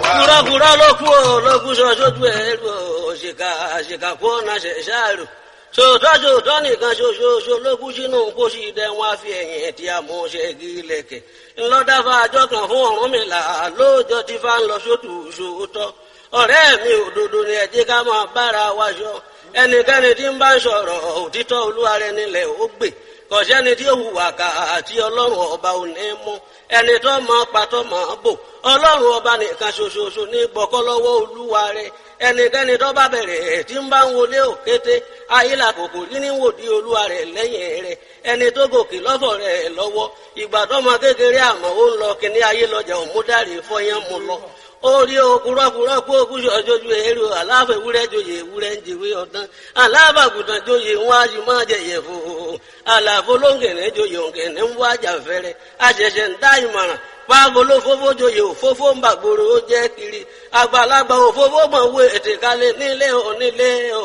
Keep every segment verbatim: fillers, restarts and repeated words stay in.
òkúrọ́kúrọ́ ló kú ò ló kú sọ sójú ẹ̀rù òṣìkà àṣìkà kó ọ̀nà ṣẹ̀ṣáàrù sòótọ́ sòótọ́ nìkan ṣoṣooṣo ló kú sínú pósí dẹ́wọ́n á fi ẹ̀yìn tí a mọ̀ ṣẹ́gi lẹ̀kẹ̀ ńlọ́dáfà àjọ kan fún Ọ̀rúnmìlà lóòjọ́ tí fá ń lọ sótù sòótọ́ ọ̀rẹ́ mi òdodo ni ẹ jẹ́ ká máa bára wa ṣọ ẹnikẹ́ni tí ń bá ń sọ̀rọ̀ òtítọ́ olúwa rẹ̀ nílẹ̀ ó gbè kọ̀sẹ́ni tí ó hùwà ká àti ọlọ́run ọba ò ní mú ẹni tó mọ pàtó mọ bò ọlọ́run ọba nìkan ṣoṣooṣo ní gbọ́kọ́ lọ́wọ́ olúwa rẹ̀ ẹnikẹ́ni tó bá bẹ̀rẹ̀ tí ń bá ń wọlé òkété ayílà kòkò rí ní wòdí olúwa rẹ̀ lẹ́yìn rẹ̀ ẹni tó gòkè lọ́fọ̀ rẹ̀ lọ́wọ́ ìgbà tó mọ kékeré àmọ́ ó ń lọ kíní ayé lọ́jà òmúdàrí fọyán mu lọ orí okùrọ́kùrọ́ kú okùsọ̀ jójú èrò aláfẹ́ ewúrẹ́ joyè ewúrẹ́ ń jèwé ọ̀dán alábàgùtàn joyè ń wá sí máa jẹyẹ fò àlàfo lóńgẹ̀nẹ́ joyè òǹgẹ̀nẹ́ ń wá jàfẹ́rẹ́ àṣẹ̀ṣẹ̀ ń dá ìmọ̀ràn pàbó ló fófó joyè òfófó ń bàgbòrò ó jẹ́ kiri àgbàlagbà òfófó mọ̀ wé ètè kalẹ̀ nílé onílé o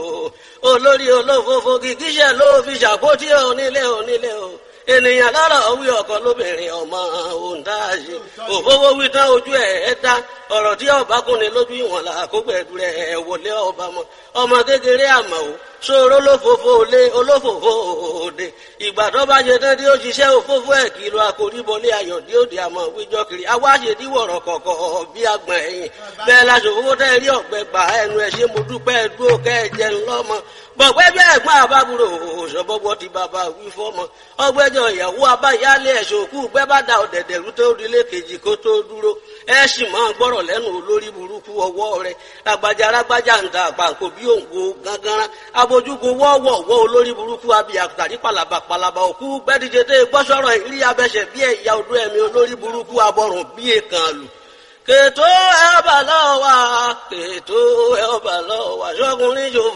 olórí olófófó kìkíṣẹ́ ló fi ṣàkótí onílé onílé o ènìyàn lọ́rọ̀ wí ọkọ lóbìnrin ọmọ òǹdáàṣe òfófó wí tán ojú ẹ̀ ẹ́ dá ọ̀rọ̀ tí ọba kúnni lójú ìwọ̀n là kó gbẹ̀dú rẹ̀ wọlé ọba mọ́ ọmọ kékeré àmọ́ ò ṣòro olófòfó olé olófòfó òde ìgbà tó bá ṣe tán tí ó ṣiṣẹ́ òfófó ẹ̀ kìlọ̀ àkóríbọlé ayọ̀ dí òde àmọ́ wíjọ́ kiri awáṣe díwọ̀rọ̀ kọ̀kọ̀ bí agbọ̀n ẹ̀yìn bẹ́ẹ̀ la ṣòfófó tẹ́ rí ọ̀gbẹ́ gbà ẹnu ẹ̀ ṣe mo dúpẹ́ dúró kẹ́ ẹ jẹun lọ́mọ bọ̀gbẹ́ bí ẹ̀gbọ́n àbábúrò òṣọ́bọ́gbọ́ ti bàbá wí fọ́mọ ọgbẹ́jọ ìyàwó abáyálé ẹ̀ṣọ́ òkú gbẹ́ bá da ọ̀dẹ̀dẹ̀rú tó dilé kejì kó tó dúró ẹ sì máa gbọ́rọ̀ lẹ́nu olórí burúkú ọwọ́ rẹ̀ lágbájá lágbájá ń ta àpàǹkò bí òǹgbò gángan abojúkú wọ́ọ̀wọ̀wọ́ olórí burúkú abiyàtàrí palaba palaba òkú gbẹ́díje tẹ́ gbọ́sọ̀rọ̀ ìrí abẹ́sẹ̀ bí ẹ̀yà odó ẹ̀mí olórí burúkú abọ́rùn bí èkán lù kètò ẹ̀ ọba lọ́wọ́ kètò ẹ̀ ọba lọ́wọ́ ṣọ́kùnrin yòó